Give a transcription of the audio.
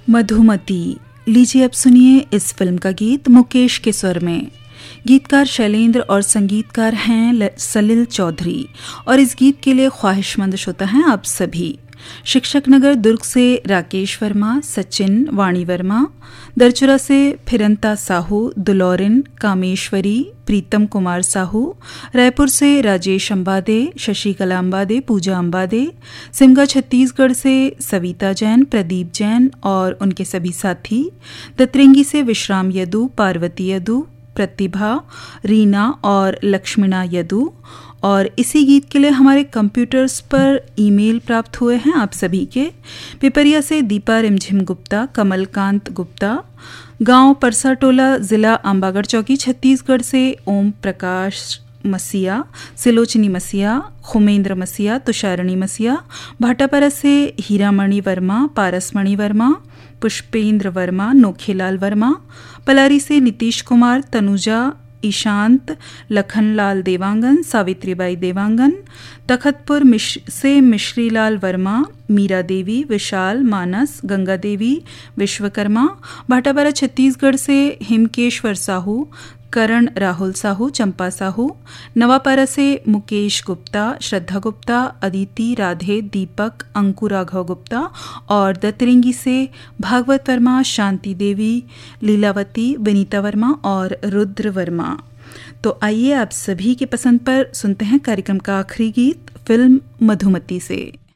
मधुमती। लीजिए अब सुनिए इस फिल्म का गीत मुकेश के स्वर में। गीतकार शैलेंद्र और संगीतकार हैं सलिल चौधरी। और इस गीत के लिए ख्वाहिशमंद श्रोता हैं आप सभी। शिक्षक नगर दुर्ग से राकेश वर्मा, सचिन, वाणी वर्मा, दरचुरा से फिरंता साहू, दुलौरिन, कामेश्वरी, प्रीतम कुमार साहू, रायपुर से राजेश अंबादे, शशिकला अंबादे, पूजा अंबादे, सिमगा छत्तीसगढ़ से सविता जैन, प्रदीप जैन और उनके सभी साथी, दतरेंगी से विश्राम यदु, पार्वती यदु, प्रतिभा, रीना और लक्ष्मीना यदु। और इसी गीत के लिए हमारे कंप्यूटर्स पर ईमेल प्राप्त हुए हैं आप सभी के। पिपरिया से दीपा रिमझिम गुप्ता, कमलकांत गुप्ता, गांव परसाटोला, जिला अंबागढ़ चौकी, छत्तीसगढ़ से ओम प्रकाश मसिया, सिलोचनी मसिया, खुमेंद्र मसिया, तुषारणी मसिया, भाटापारा से हीरामणि वर्मा, पारसमणि वर्मा, पुष्पेंद्र वर्मा, नोखेलाल वर्मा, पलारी से नीतीश कुमार, तनुजा, ईशांत, लखनलाल देवांगन, सावित्रीबाई देवांगन, तखतपुर से मिश्रीलाल वर्मा, मीरा देवी, विशाल, मानस, गंगा देवी, विश्वकर्मा, भाटापारा छत्तीसगढ़ से हिमकेश्वर साहू, करण राहुल साहू, चंपा साहू, नवापारा से मुकेश गुप्ता, श्रद्धा गुप्ता, अदिति, राधे, दीपक, अंकुर राघव गुप्ता और दतरेंगी से भागवत वर्मा, शांति देवी, लीलावती, विनीता वर्मा और रुद्र वर्मा। तो आइए आप सभी के पसंद पर सुनते हैं कार्यक्रम का आखिरी गीत फिल्म मधुमती से।